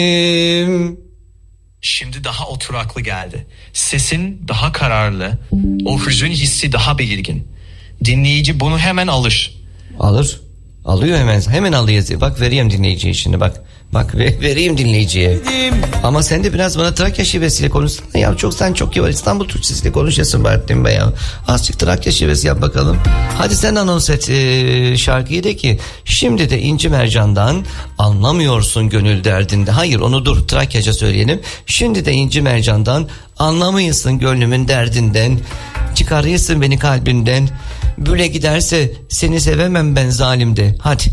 Şimdi daha oturaklı geldi. Sesin daha kararlı. O hüzün hissi daha belirgin. Dinleyici bunu hemen alır. Alır. Alıyor hemen. Hemen alıyor. Bak vereyim dinleyiciye şimdi bak. Bak vereyim dinleyiciye. Ama sen de biraz bana Trakya şivesiyle konuşsana ya. Sen çok iyi var. İstanbul Türkçesiyle konuşuyorsun Bahattin Bey ya. Azıcık Trakya şivesi yap bakalım. Hadi sen anons et şarkıyı de ki. Şimdi de İnci Mercan'dan anlamıyorsun gönül derdinde. Hayır onu dur Trakyaca söyleyelim. Şimdi de İnci Mercan'dan anlamıyorsun gönlümün derdinden. Çıkarıyorsun beni kalbinden. Böyle giderse seni sevemem ben zalimde. Hadi.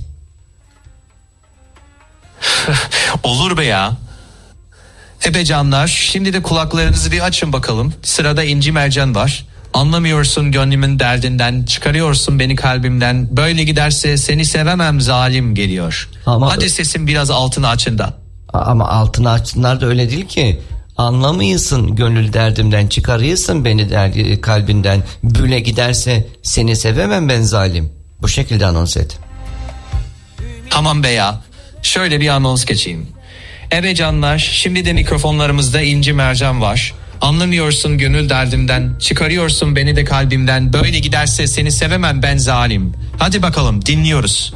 Olur be ya. Ebecanlar, şimdi de kulaklarınızı bir açın bakalım. Sırada İnci Mercan var. Anlamıyorsun gönlümün derdinden, çıkarıyorsun beni kalbimden. Böyle giderse seni sevemem zalim geliyor. Ama hadi sesin biraz altını açın da. Ama altını açsınlar da öyle değil ki. Anlamıyorsun gönül derdimden, çıkarıyorsun beni kalbinden. Böyle giderse seni sevemem ben zalim. Bu şekilde anons et. Tamam be ya. Şöyle bir anons geçeyim. Ebecanlar, şimdi de mikrofonlarımızda İnci Mercan var. Anlamıyorsun gönül derdimden, çıkarıyorsun beni de kalbimden. Böyle giderse seni sevemem ben zalim. Hadi bakalım dinliyoruz.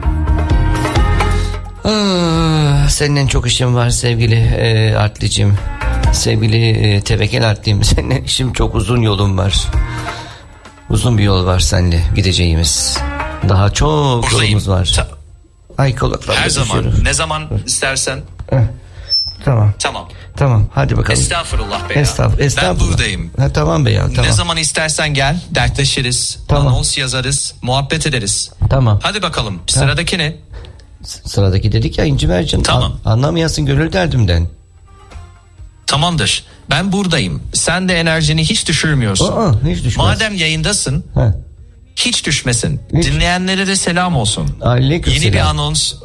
Seninle çok işim var sevgili Artlicim. Sevgili Tevekel Artlim. Seninle işim çok uzun yolum var. Uzun bir yol var seninle gideceğimiz. Daha çok yolumuz var. Ay kulaklar. Her zaman ne zaman istersen. Tamam. Tamam hadi bakalım. Estağfurullah be ya. Estağfurullah. Ben buradayım. Tamam be ya. Tamam. Ne zaman istersen gel, dertleşiriz. Tamam. Anons yazarız, muhabbet ederiz. Tamam. Hadi bakalım sıradaki ne? Sıradaki dedik ya İnci Mercan. Tamam. Anlamayasın gönül derdimden. Tamamdır. Ben buradayım. Sen de enerjini hiç düşürmüyorsun. Hiç düşmez. Madem yayındasın, hiç düşmesin. Hiç. Dinleyenlere de selam olsun. Aleykümselam. Yeni bir anons.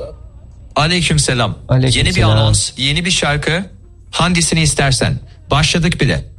Aleykümselam. Yeni bir anons, yeni bir şarkı. Hangisini istersen. Başladık bile.